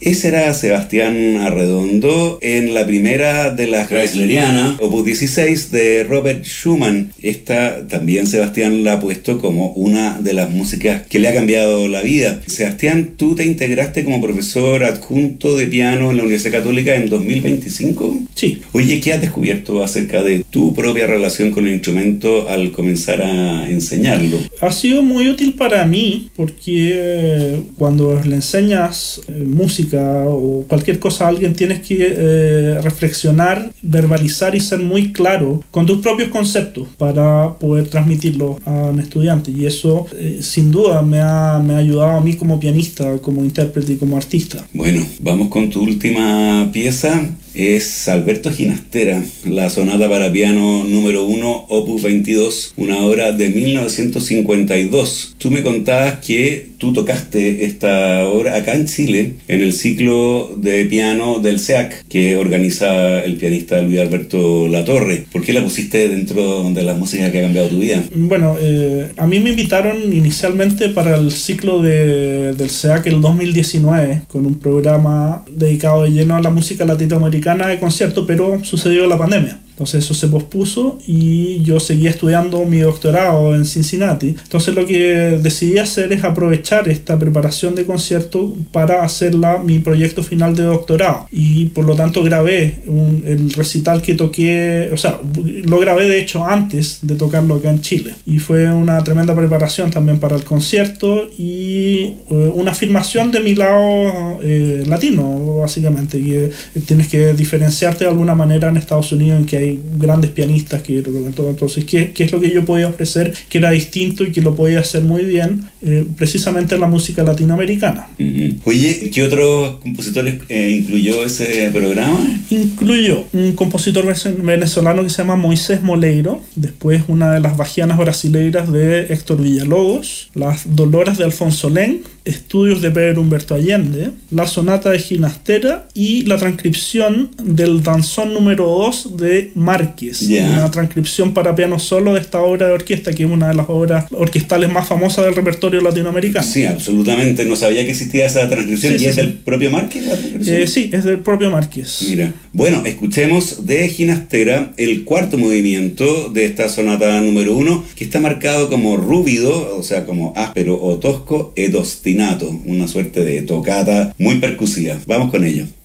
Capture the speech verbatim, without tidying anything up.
Ese era Sebastián Arredondo en la primera de las Chrysleriana, opus dieciséis de Robert Schumann. Esta también Sebastián la ha puesto como una de las músicas que le ha cambiado la vida. Sebastián, tú te integraste como profesor adjunto de piano en la Universidad Católica en dos mil veinticinco. Sí. Oye, ¿qué has descubierto acerca de tu propia relación con el instrumento al comenzar a enseñarlo? Ha sido muy útil para mí porque cuando le enseñas eh, música o cualquier cosa a alguien tienes que eh, reflexionar, verbalizar y ser muy claro con tus propios conceptos para poder transmitirlo a un estudiante, y eso eh, sin duda me ha, me ha ayudado a mí como pianista, como intérprete y como artista. Bueno, vamos con tu última pieza. Es Alberto Ginastera, la sonata para piano número uno, opus veintidós, una obra de mil novecientos cincuenta y dos. Tú me contabas que tú tocaste esta obra acá en Chile, en el ciclo de piano del C E A C, que organiza el pianista Luis Alberto Latorre. ¿Por qué la pusiste dentro de la música que ha cambiado tu vida? Bueno, eh, a mí me invitaron inicialmente para el ciclo de, del C E A C el dos mil diecinueve, con un programa dedicado de lleno a la música latinoamericana de concierto, pero sucedió la pandemia. Entonces eso se pospuso y yo seguía estudiando mi doctorado en Cincinnati. Entonces lo que decidí hacer es aprovechar esta preparación de concierto para hacerla mi proyecto final de doctorado. Y por lo tanto grabé un, el recital que toqué, o sea, lo grabé de hecho antes de tocarlo acá en Chile. Y fue una tremenda preparación también para el concierto y eh, una afirmación de mi lado eh, latino, básicamente. Que eh, tienes que diferenciarte de alguna manera en Estados Unidos, en que hay grandes pianistas que entonces ¿qué, qué es lo que yo podía ofrecer que era distinto y que lo podía hacer muy bien? Eh, precisamente la música latinoamericana. Uh-huh. Oye, ¿qué otros compositores eh, incluyó ese programa? Incluyó un compositor venezolano que se llama Moisés Moleiro, después una de las bajianas brasileiras de Héctor Villalobos, las Doloras de Alfonso Len, estudios de Pedro Humberto Allende, la sonata de Ginastera y la transcripción del danzón número dos de Márquez, yeah. Una transcripción para piano solo de esta obra de orquesta, que es una de las obras orquestales más famosas del repertorio latinoamericano. Sí, absolutamente, no sabía que existía esa transcripción. Sí, ¿Y sí, es sí. del propio Márquez la transcripción? Eh, sí, es del propio Márquez. Mira, bueno, escuchemos de Ginastera el cuarto movimiento de esta sonata número uno, que está marcado como rúbido, o sea, como áspero o tosco, ed ostinato, una suerte de tocata muy percusiva. Vamos con ello.